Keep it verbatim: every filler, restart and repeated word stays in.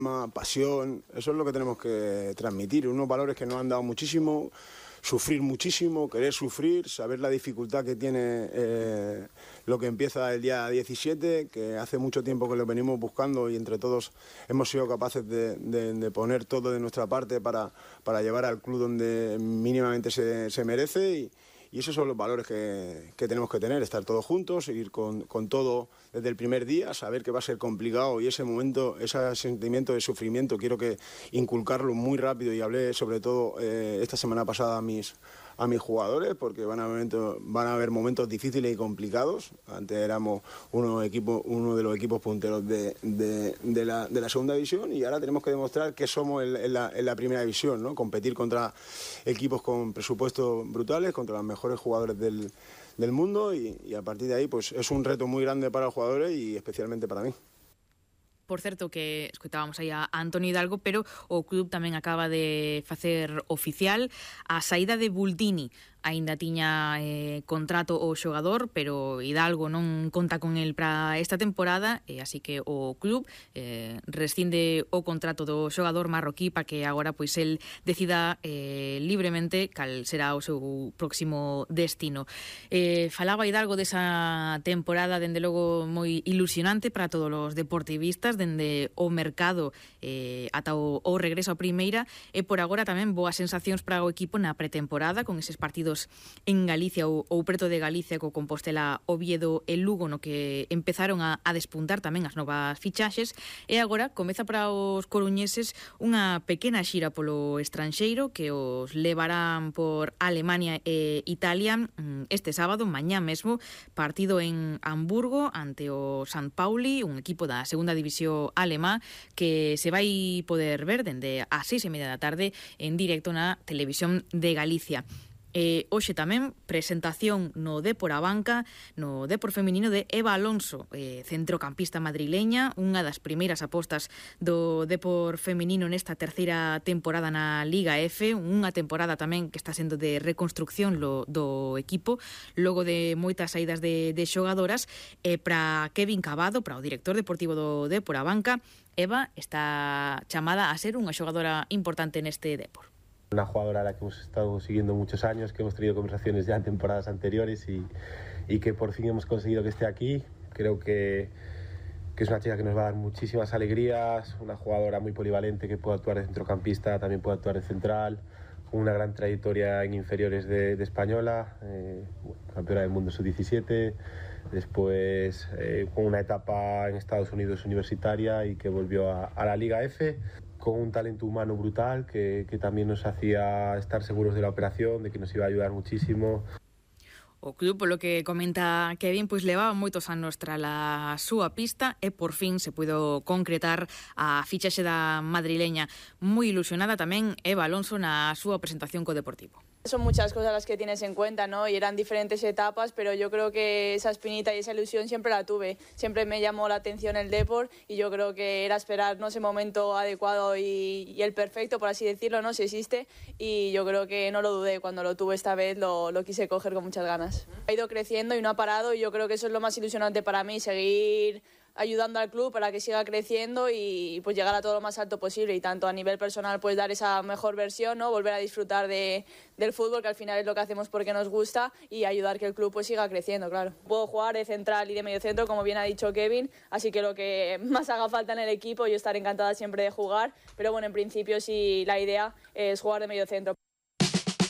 pasión, eso es lo que tenemos que transmitir, unos valores que nos han dado muchísimo, sufrir muchísimo, querer sufrir, saber la dificultad que tiene eh, lo que empieza el día diecisiete, que hace mucho tiempo que lo venimos buscando y entre todos hemos sido capaces de, de, de poner todo de nuestra parte para, para llevar al club donde mínimamente se, se merece y, Y esos son los valores que, que tenemos que tener, estar todos juntos, ir con, con todo desde el primer día, saber que va a ser complicado y ese momento, ese sentimiento de sufrimiento, quiero que inculcarlo muy rápido y hablé sobre todo eh, esta semana pasada a mis, a mis jugadores porque van a, momento, van a haber momentos difíciles y complicados. Antes éramos uno, equipo, uno de los equipos punteros de, de, de, la, de la segunda división y ahora tenemos que demostrar que somos en, en, la, en la primera división, ¿no? Competir contra equipos con presupuestos brutales, contra los mejores jugadores del, del mundo y, y a partir de ahí pues es un reto muy grande para los jugadores y especialmente para mí. Por certo que escutábamos aí a Antonio Hidalgo, pero o club tamén acaba de facer oficial a saída de Buldini. Aínda tiña eh, contrato o xogador, pero Hidalgo non conta con el para esta temporada, e así que o club eh, rescinde o contrato do xogador marroquí para que agora pois el decida eh, libremente cal será o seu próximo destino. Eh, falaba Hidalgo desa temporada, dende logo moi ilusionante para todos os deportivistas, dende o mercado eh, ata o, o regreso a primeira, e por agora tamén boas sensacións para o equipo na pretemporada, con eses partidos en Galicia ou, ou preto de Galicia co Compostela, Oviedo e Lugo, no que empezaron a, a despuntar tamén as novas fichaxes, e agora comeza para os coruñeses unha pequena xira polo estranxeiro que os levarán por Alemania e Italia este sábado, mañá mesmo, partido en Hamburgo ante o Sant Pauli, un equipo da segunda división alemá que se vai poder ver dende as seis e media da tarde en directo na Televisión de Galicia. E hoxe tamén presentación no Dépor a banca, no Dépor feminino de Eva Alonso, eh, centrocampista madrileña, unha das primeiras apostas do Dépor feminino nesta terceira temporada na Liga F, unha temporada tamén que está sendo de reconstrucción lo, do equipo, logo de moitas saídas de, de xogadoras, e para Kevin Cavado, para o director deportivo do Dépor a banca, Eva está chamada a ser unha xogadora importante neste Dépor. Una jugadora a la que hemos estado siguiendo muchos años, que hemos tenido conversaciones ya en temporadas anteriores y, y que por fin hemos conseguido que esté aquí. Creo que, que es una chica que nos va a dar muchísimas alegrías, una jugadora muy polivalente que puede actuar de centrocampista, también puede actuar de central, con una gran trayectoria en inferiores de, de española, eh, campeona del mundo sub diecisiete, después eh, con una etapa en Estados Unidos universitaria y que volvió a, a la Liga F, con un talento humano brutal que, que también nos hacía estar seguros de la operación, de que nos iba a ayudar muchísimo. O club, polo que comenta Kevin, pois levaba moitos anos tras a súa pista e por fin se puido concretar a fichaxe da madrileña. Moi ilusionada tamén Eva Alonso na súa presentación co Deportivo. Son muchas cosas las que tienes en cuenta, ¿no? Y eran diferentes etapas, pero yo creo que esa espinita y esa ilusión siempre la tuve. Siempre me llamó la atención el Depor y yo creo que era esperar, ¿no?, ese momento adecuado y, y el perfecto, por así decirlo, ¿no?, si existe. Y yo creo que no lo dudé. Cuando lo tuve esta vez lo, lo quise coger con muchas ganas. Ha ido creciendo y no ha parado y yo creo que eso es lo más ilusionante para mí, seguir ayudando al club para que siga creciendo y pues llegar a todo lo más alto posible y tanto a nivel personal pues dar esa mejor versión, ¿no?, volver a disfrutar de, del fútbol, que al final es lo que hacemos porque nos gusta, y ayudar que el club pues siga creciendo, claro. Puedo jugar de central y de medio centro, como bien ha dicho Kevin, así que lo que más haga falta en el equipo, yo estaré encantada siempre de jugar, pero bueno, en principio sí, la idea es jugar de medio centro.